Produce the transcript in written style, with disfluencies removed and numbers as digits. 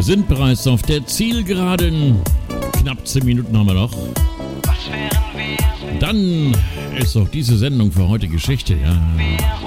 sind bereits auf der Zielgeraden. Knapp 10 Minuten haben wir noch. Dann ist auch diese Sendung für heute Geschichte, ja.